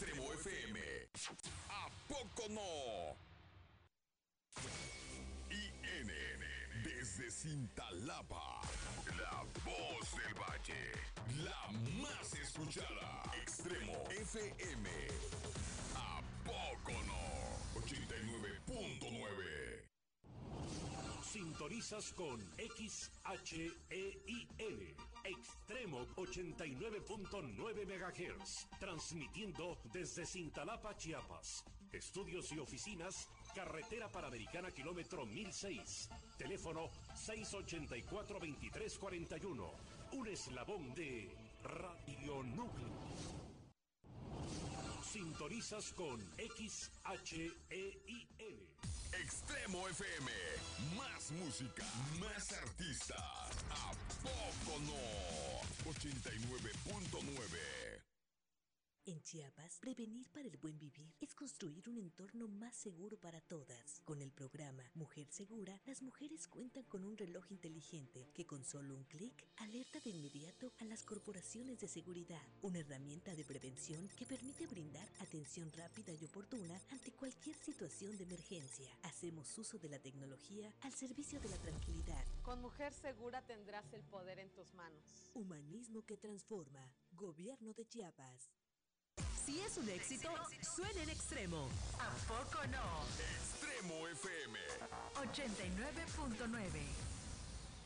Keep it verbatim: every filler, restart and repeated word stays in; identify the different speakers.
Speaker 1: Extremo F M. ¿A poco no? I N desde Cintalapa, la voz del valle, la más escuchada. Extremo F M. ¿A poco no? ochenta y nueve punto nueve.
Speaker 2: Sintonizas con X H E I N, Extremo ochenta y nueve punto nueve megahertz, transmitiendo desde Cintalapa, Chiapas. Estudios y oficinas, Carretera Panamericana, kilómetro mil seis. Teléfono seis ochenta y cuatro, veintitrés cuarenta y uno. Un eslabón de Radio Núcleo. Sintonizas con X H E I N.
Speaker 1: Extremo F M. Más música, más artistas. ¿A poco no? ochenta y nueve punto nueve.
Speaker 3: En Chiapas, prevenir para el buen vivir es construir un entorno más seguro para todas. Con el programa Mujer Segura, las mujeres cuentan con un reloj inteligente que con solo un clic alerta de inmediato a las corporaciones de seguridad. Una herramienta de prevención que permite brindar atención rápida y oportuna ante cualquier situación de emergencia. Hacemos uso de la tecnología al servicio de la tranquilidad.
Speaker 4: Con Mujer Segura tendrás el poder en tus manos.
Speaker 3: Humanismo que transforma. Gobierno de Chiapas.
Speaker 5: Si es un éxito, suena en Extremo. ¿A poco no?
Speaker 1: Extremo F M
Speaker 5: ochenta y nueve punto nueve.